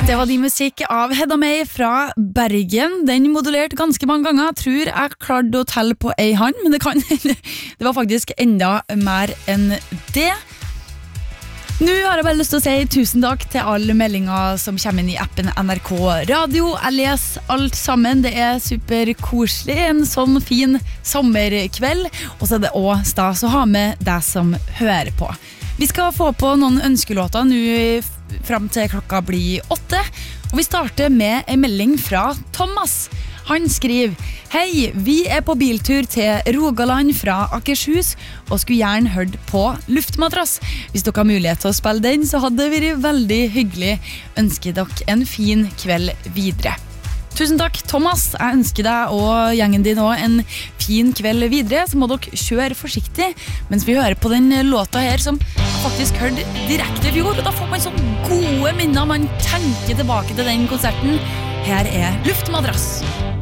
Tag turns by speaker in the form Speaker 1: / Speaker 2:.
Speaker 1: Det var de musikk av Hedda May fra Bergen. Den modulerte ganske mange ganger. Jeg tror jeg klarte å telle på ei hand, men det var faktisk enda mer enn det. Nå har jeg bare lyst til å si tusen takk til alle meldinger som kommer inn i appen NRK Radio. Jeg leser alt sammen. Det er superkoselig. En sånn fin sommerkveld. Og så er det også stas å ha med deg som hører på. Vi skal få på noen ønskelåter nå frem til klokka blir 8. Og vi starter med en melding fra Thomas. Han skriver: Hei, vi er på biltur til Rogaland fra Akershus og skulle gjerne hørt på Luftmadrass. Hvis dere har mulighet til å spille den, så hadde det vært veldig hyggelig. Ønsker dere en fin kveld videre. Tusen takk, Thomas. Jeg ønsker deg og gjengen din også en fin kveld videre. Så må dere kjøre forsiktig mens vi hører på den låta her som jeg faktisk hørte direkte i fjor. Og da får man sånn gode minner. Man tenker tilbake til den konserten. Her er Luftmadrass.